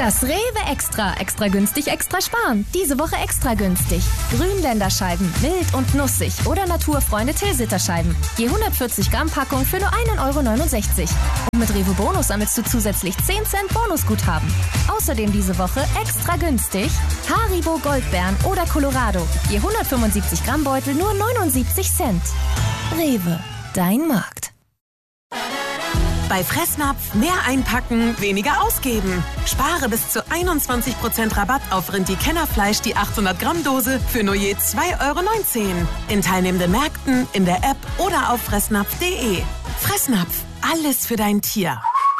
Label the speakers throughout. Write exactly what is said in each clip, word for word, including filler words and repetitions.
Speaker 1: Das Rewe Extra. Extra günstig, extra sparen. Diese Woche extra günstig. Grünländerscheiben, mild und nussig oder Naturfreunde Tilsiter-Scheiben. Je hundertvierzig Gramm Packung für nur ein Euro neunundsechzig. Und mit Rewe Bonus sammelst du zusätzlich zehn Cent Bonusguthaben. Außerdem diese Woche extra günstig Haribo Goldbeeren oder Colorado. Je hundertfünfundsiebzig Gramm Beutel nur neunundsiebzig Cent. Rewe, dein Markt.
Speaker 2: Bei Fressnapf mehr einpacken, weniger ausgeben. Spare bis zu einundzwanzig Prozent Rabatt auf Rindi-Kennerfleisch die achthundert Gramm Dose für nur je zwei Euro neunzehn. In teilnehmenden Märkten, in der App oder auf fressnapf punkt de. Fressnapf, alles für dein Tier.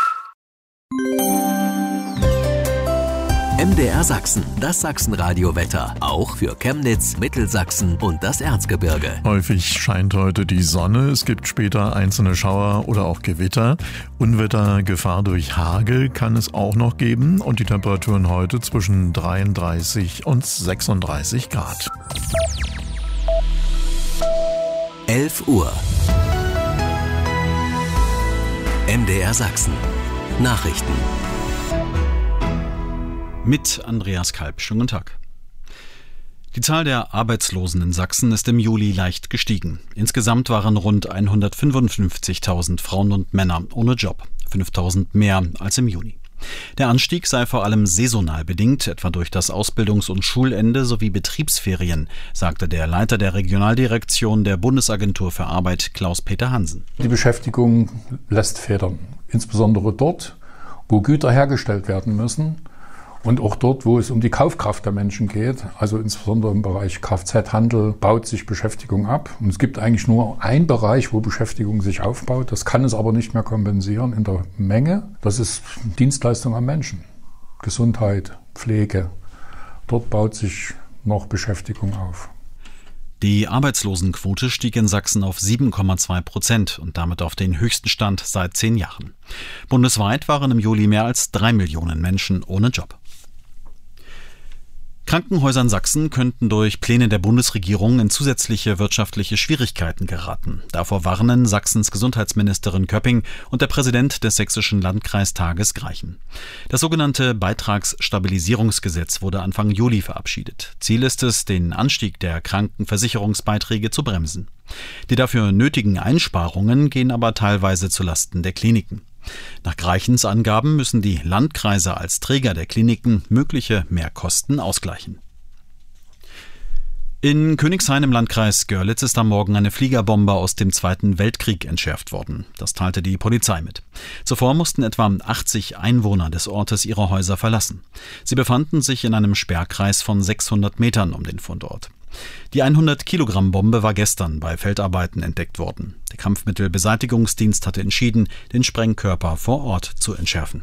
Speaker 3: M D R Sachsen, das Sachsenradio-Wetter. Auch für Chemnitz, Mittelsachsen und das Erzgebirge.
Speaker 4: Häufig scheint heute die Sonne. Es gibt später einzelne Schauer oder auch Gewitter. Unwettergefahr durch Hagel kann es auch noch geben. Und die Temperaturen heute zwischen dreiunddreißig und sechsunddreißig Grad.
Speaker 3: elf Uhr. M D R Sachsen. Nachrichten.
Speaker 5: Mit Andreas Kalb. Schönen guten Tag. Die Zahl der Arbeitslosen in Sachsen ist im Juli leicht gestiegen. Insgesamt waren rund hundertfünfundfünfzigtausend Frauen und Männer ohne Job, fünftausend mehr als im Juni. Der Anstieg sei vor allem saisonal bedingt, etwa durch das Ausbildungs- und Schulende sowie Betriebsferien, sagte der Leiter der Regionaldirektion der Bundesagentur für Arbeit, Klaus-Peter Hansen.
Speaker 6: Die Beschäftigung lässt federn, insbesondere dort, wo Güter hergestellt werden müssen. Und auch dort, wo es um die Kaufkraft der Menschen geht, also insbesondere im Bereich Kfz-Handel, baut sich Beschäftigung ab. Und es gibt eigentlich nur einen Bereich, wo Beschäftigung sich aufbaut. Das kann es aber nicht mehr kompensieren in der Menge. Das ist Dienstleistung am Menschen. Gesundheit, Pflege. Dort baut sich noch Beschäftigung auf.
Speaker 5: Die Arbeitslosenquote stieg in Sachsen auf sieben Komma zwei Prozent und damit auf den höchsten Stand seit zehn Jahren. Bundesweit waren im Juli mehr als drei Millionen Menschen ohne Job. Krankenhäuser in Sachsen könnten durch Pläne der Bundesregierung in zusätzliche wirtschaftliche Schwierigkeiten geraten. Davor warnen Sachsens Gesundheitsministerin Köpping und der Präsident des sächsischen Landkreistages Greichen. Das sogenannte Beitragsstabilisierungsgesetz wurde Anfang Juli verabschiedet. Ziel ist es, den Anstieg der Krankenversicherungsbeiträge zu bremsen. Die dafür nötigen Einsparungen gehen aber teilweise zulasten der Kliniken. Nach Greichens Angaben müssen die Landkreise als Träger der Kliniken mögliche Mehrkosten ausgleichen. In Königshain im Landkreis Görlitz ist am Morgen eine Fliegerbombe aus dem Zweiten Weltkrieg entschärft worden. Das teilte die Polizei mit. Zuvor mussten etwa achtzig Einwohner des Ortes ihre Häuser verlassen. Sie befanden sich in einem Sperrkreis von sechshundert Metern um den Fundort. Die hundert Kilogramm Bombe war gestern bei Feldarbeiten entdeckt worden. Der Kampfmittelbeseitigungsdienst hatte entschieden, den Sprengkörper vor Ort zu entschärfen.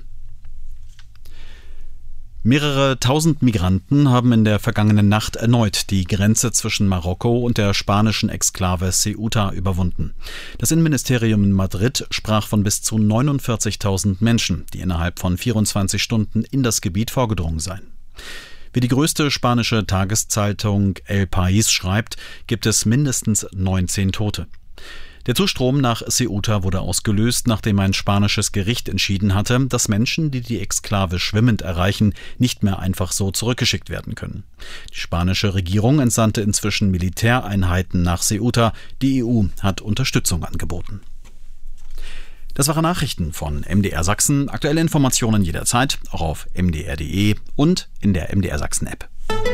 Speaker 5: Mehrere tausend Migranten haben in der vergangenen Nacht erneut die Grenze zwischen Marokko und der spanischen Exklave Ceuta überwunden. Das Innenministerium in Madrid sprach von bis zu neunundvierzigtausend Menschen, die innerhalb von vierundzwanzig Stunden in das Gebiet vorgedrungen seien. Wie die größte spanische Tageszeitung El País schreibt, gibt es mindestens neunzehn Tote. Der Zustrom nach Ceuta wurde ausgelöst, nachdem ein spanisches Gericht entschieden hatte, dass Menschen, die die Exklave schwimmend erreichen, nicht mehr einfach so zurückgeschickt werden können. Die spanische Regierung entsandte inzwischen Militäreinheiten nach Ceuta. Die E U hat Unterstützung angeboten. Das waren Nachrichten von M D R Sachsen. Aktuelle Informationen jederzeit, auch auf m d r punkt d e und in der M D R Sachsen App.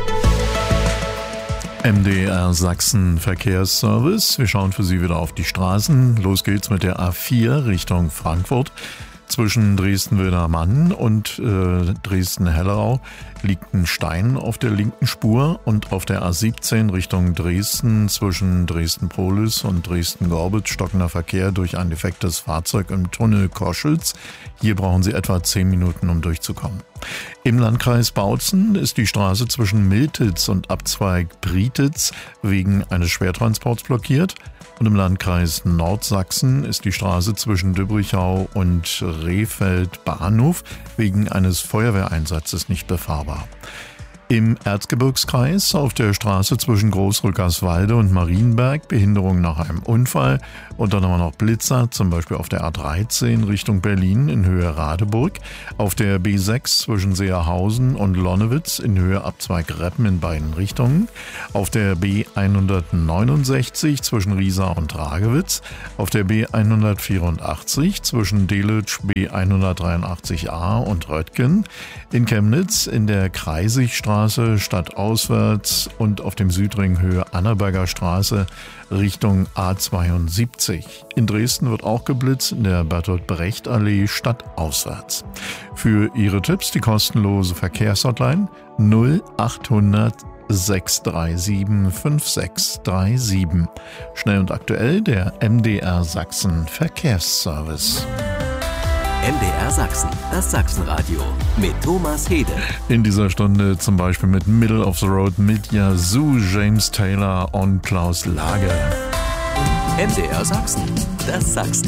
Speaker 4: M D R Sachsen Verkehrsservice. Wir schauen für Sie wieder auf die Straßen. Los geht's mit der A vier Richtung Frankfurt. Zwischen Dresden-Wildermann und äh, Dresden-Hellerau liegt ein Stein auf der linken Spur und auf der A siebzehn Richtung Dresden zwischen Dresden-Polis und Dresden-Gorbitz stockender Verkehr durch ein defektes Fahrzeug im Tunnel Koschitz. Hier brauchen Sie etwa zehn Minuten, um durchzukommen. Im Landkreis Bautzen ist die Straße zwischen Miltitz und Abzweig Prietitz wegen eines Schwertransports blockiert. Und im Landkreis Nordsachsen ist die Straße zwischen Dübrichau und Rehfeld Bahnhof wegen eines Feuerwehreinsatzes nicht befahrbar. Im Erzgebirgskreis auf der Straße zwischen Großrückerswalde und Marienberg Behinderung nach einem Unfall und dann haben wir noch Blitzer, zum Beispiel auf der A dreizehn Richtung Berlin in Höhe Radeburg, auf der B sechs zwischen Seerhausen und Lonnewitz in Höhe Abzweig-Reppen in beiden Richtungen, auf der B hundertneunundsechzig zwischen Riesa und Dragewitz, auf der B hundertvierundachtzig zwischen Delitzsch B hundertdreiundachtzig a und Röttgen, in Chemnitz in der Kreisigstraße stadtauswärts und auf dem Südring Höhe Annaberger Straße Richtung A zweiundsiebzig. In Dresden wird auch geblitzt in der Bertolt-Brecht-Allee stadtauswärts. Für Ihre Tipps die kostenlose Verkehrshotline null achthundert sechs drei sieben fünf sechs drei sieben. Schnell und aktuell der M D R Sachsen Verkehrsservice.
Speaker 3: M D R Sachsen, das Sachsenradio mit Thomas Hede.
Speaker 4: In dieser Stunde zum Beispiel mit Middle of the Road mit Yazoo, James Taylor und Klaus Lage.
Speaker 3: M D R Sachsen, das Sachsenradio.